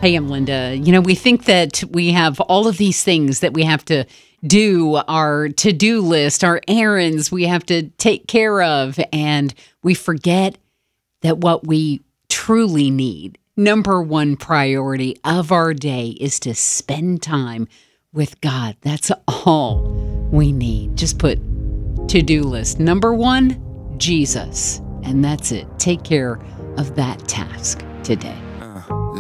Hey, I'm Linda. We think that we have all of these things that we have to do, our to-do list, our errands we have to take care of, and we forget that what we truly need, number one priority of our day, is to spend time with God. That's all we need. Just put to-do list. Number one, Jesus. And that's it. Take care of that task today.